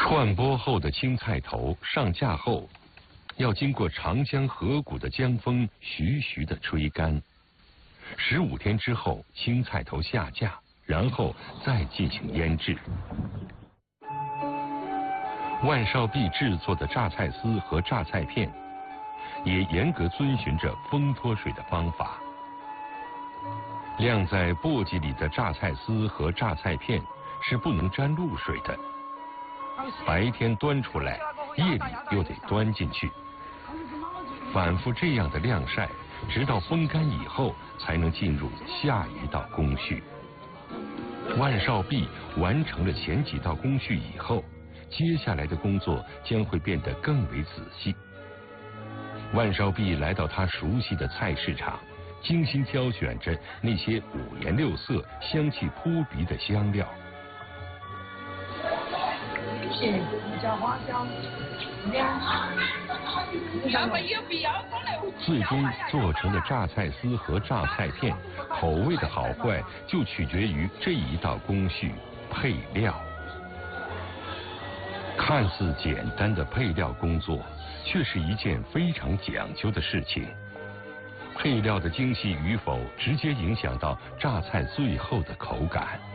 串剥后的青菜头上架后，要经过长江河谷的江风徐徐地吹干。15天之后，青菜头下架，然后再进行腌制。万少碧制作的榨菜丝和榨菜片，也严格遵循着风脱水的方法。晾在簸箕里的榨菜丝和榨菜片是不能沾露水的，白天端出来，夜里又得端进去，反复这样的晾晒，直到风干以后，才能进入下一道工序。万少碧完成了前几道工序以后，接下来的工作将会变得更为仔细。万少碧来到他熟悉的菜市场，精心挑选着那些五颜六色、香气扑鼻的香料。 加花椒， 最终做成的榨菜丝和榨菜片，口味的好坏就取决于这一道工序——配料。看似简单的配料工作，却是一件非常讲究的事情。配料的精细与否，直接影响到榨菜最后的口感。